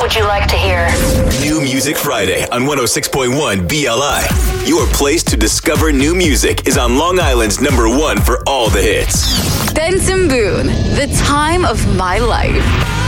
would you like to hear? New Music Friday on 106.1 BLI. Your place to discover new music is on Long Island's #1 for all the hits. Benson Boone, The Time of My Life.